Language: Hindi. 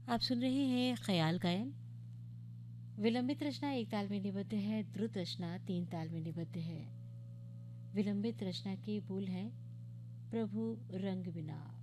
आप सुन रहे हैं ख्याल गायन। विलंबित रचना एक ताल में निबद्ध है, द्रुत रचना तीन ताल में निबद्ध है। विलंबित रचना के बोल हैं, प्रभु रंग बिना।